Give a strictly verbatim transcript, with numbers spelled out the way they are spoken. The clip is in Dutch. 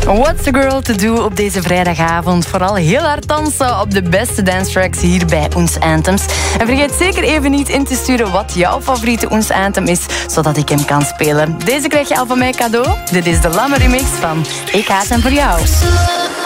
What's the girl to do op deze vrijdagavond? Vooral heel hard dansen op de beste dance tracks hier bij Ons Anthems. En vergeet zeker even niet in te sturen wat jouw favoriete Ons Anthem is, zodat ik hem kan spelen. Deze krijg je al van mij cadeau. Dit is de Lamme remix van Ik haat hem voor jou.